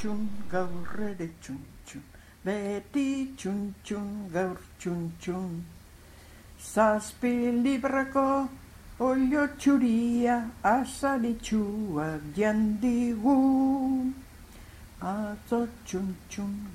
Txun gaur ere txun, beti txun, gaur txun. Zazpi librako olio txuria asaritxuak jandigu. Atzo txun,